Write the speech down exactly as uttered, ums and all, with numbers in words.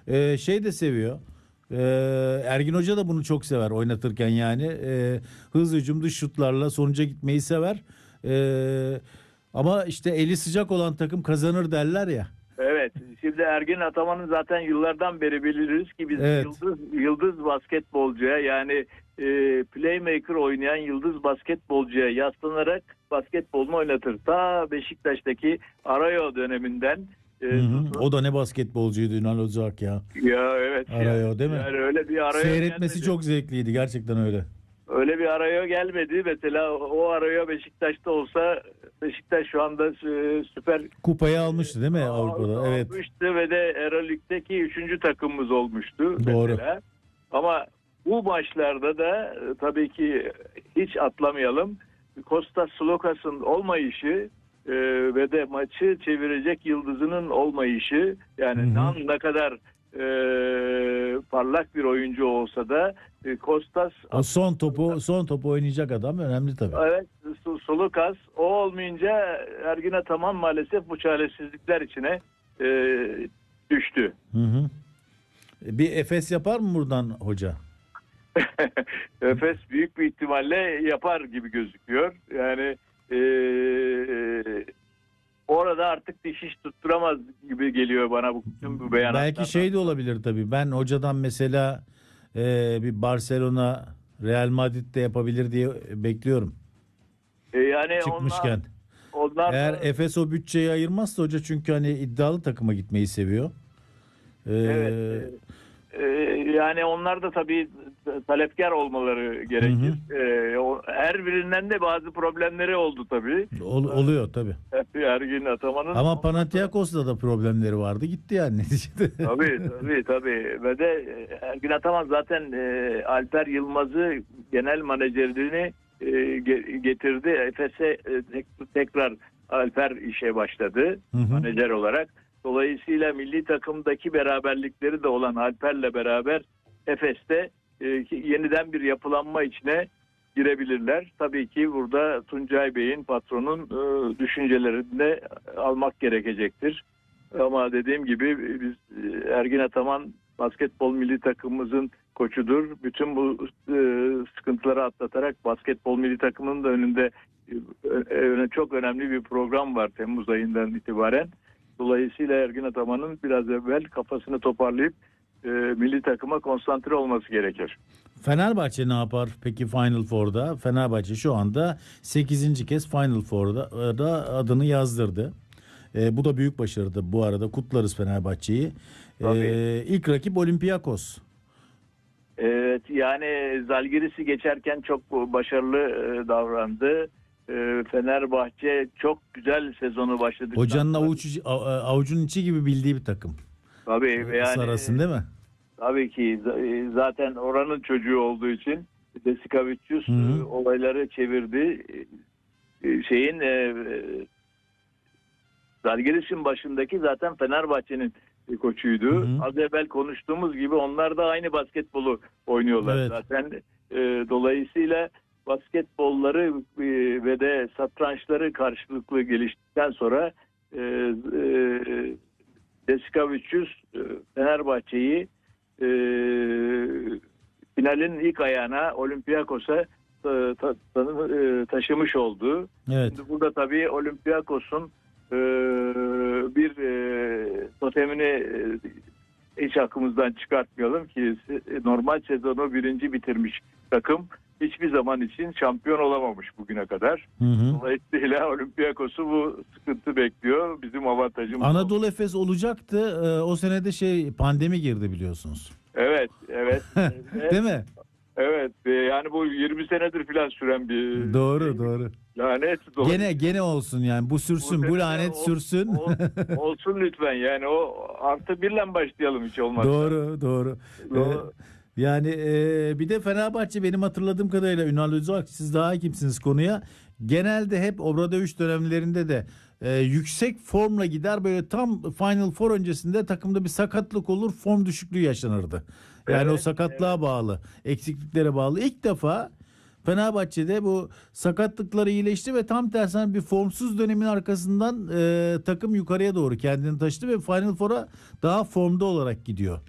Ee, şey de seviyor. Ee, Ergin Hoca da bunu çok sever oynatırken yani. Ee, hız hücum dış şutlarla sonuca gitmeyi sever. Ee, ama işte eli sıcak olan takım kazanır derler ya. Evet. Şimdi Ergin Ataman'ı zaten yıllardan beri biliriz ki biz Evet. yıldız yıldız basketbolcuya yani e, playmaker oynayan yıldız basketbolcuya yaslanarak basketbolunu oynatır. Ta Beşiktaş'taki Arayo döneminden e, Hı hı. O da ne basketbolcuydu Ünal Özak ya. ya evet. Arayo yani, değil mi? Yani öyle bir Arayo Seyretmesi gelmedi. çok zevkliydi gerçekten öyle. Öyle bir Arayo gelmedi. Mesela o Arayo Beşiktaş'ta olsa Beşiktaş şu anda e, süper Kupayı almıştı değil mi Avrupa'da? Evet. almıştı ve de Euroleague'deki üçüncü takımımız olmuştu. Doğru. Mesela. Ama bu maçlarda da e, tabii ki hiç atlamayalım. Kostas Slokas'ın olmayışı e, ve de maçı çevirecek yıldızının olmayışı yani Hı hı. Nan ne kadar e, parlak bir oyuncu olsa da e, Kostas O son topu son topu oynayacak adam önemli tabii. evet Sulukas o olmayınca Ergin Ataman maalesef bu çaresizlikler içine e, düştü. Hı hı. Bir Efes yapar mı buradan hoca? Efes büyük bir ihtimalle yapar gibi gözüküyor. Yani e, orada artık dikiş tutturamaz gibi geliyor bana bu tüm bu beyanatlardan. Belki şey de olabilir tabii. Ben hocadan mesela e, bir Barcelona Real Madrid'de yapabilir diye bekliyorum. E, yani Çıkmışken. Onlar, onlar Eğer da, Efes o bütçeyi ayırmazsa hoca çünkü hani iddialı takıma gitmeyi seviyor. Ee, evet. E, yani onlar da tabii talepkar olmaları gerekir. Hı E, o, her birinden de bazı problemleri oldu tabii. ol- oluyor tabii. Ergin Ataman'ın. Ama Panathinaikos'ta da problemleri vardı. Gitti yani neticede. Tabii tabii tabii. Ve de Ergin Ataman zaten e, Alper Yılmaz'ı genel menajerliğini e, ge- getirdi. Efes'e e, tek- tekrar Alper işe başladı Hı hı. menajer olarak. Dolayısıyla milli takımdaki beraberlikleri de olan Alper'le beraber Efes'te e, yeniden bir yapılanma içine girebilirler. Tabii ki burada Tuncay Bey'in patronun e, düşüncelerini de almak gerekecektir. Ama dediğim gibi biz Ergin Ataman basketbol milli takımımızın koçudur. Bütün bu e, sıkıntıları atlatarak basketbol milli takımının da önünde e, çok önemli bir program var Temmuz ayından itibaren. Dolayısıyla Ergin Ataman'ın biraz evvel kafasını toparlayıp e, milli takıma konsantre olması gerekir. Fenerbahçe ne yapar peki Final Four'da? Fenerbahçe şu anda sekizinci kez Final Four'da da adını yazdırdı. E, bu da büyük başarıdı bu arada. Kutlarız Fenerbahçe'yi. E, ilk rakip Olympiakos. Evet, yani Zalgiris'i geçerken çok başarılı e, davrandı. E, Fenerbahçe çok güzel sezonu başladı. Hocanın avuç, avucun içi gibi bildiği bir takım. Tabii yani. Sarasın değil mi? Tabii ki zaten oranın çocuğu olduğu için Desikavicius e, olayları çevirdi. E, şeyin e, Zalgiris'in başındaki zaten Fenerbahçe'nin koçuydu. Hı hı. Az evvel konuştuğumuz gibi onlar da aynı basketbolu oynuyorlar evet. Zaten. E, dolayısıyla basketbolları e, ve de satrançları karşılıklı geliştikten sonra e, e, Desikavicius e, Fenerbahçe'yi e, finalin ilk ayağına Olympiakos'a ta, ta, ta, taşımış oldu. Evet. Şimdi burada tabii Olympiakos'un e, bir e, totemini e, hiç aklımızdan çıkartmayalım ki normal sezonu birinci bitirmiş takım hiçbir zaman için şampiyon olamamış bugüne kadar. Hı hı. Dolayısıyla Olympiakos'u bu sıkıntı bekliyor. Bizim avantajımız. Anadolu Efes olacaktı. Ee, o senede şey pandemi girdi biliyorsunuz. Evet, evet. Değil mi? Evet. Yani bu yirmi senedir falan süren bir Doğru, şey. doğru. Lanet. Gene gene olsun yani. Bu sürsün, bu, bu lanet ol, sürsün. Ol, olsun lütfen. Yani o artı birle başlayalım hiç olmazsa. Doğru, doğru. Doğru. Ee, Yani e, bir de Fenerbahçe benim hatırladığım kadarıyla Ünal Özak siz daha hakimsiniz konuya. Genelde hep Obradoviç dönemlerinde de e, yüksek formla gider böyle tam Final Four öncesinde takımda bir sakatlık olur form düşüklüğü yaşanırdı. Yani evet, o sakatlığa evet. bağlı eksikliklere bağlı. İlk defa Fenerbahçe'de bu sakatlıkları iyileşti ve tam tersine bir formsuz dönemin arkasından e, takım yukarıya doğru kendini taşıdı ve Final Four'a daha formda olarak gidiyor.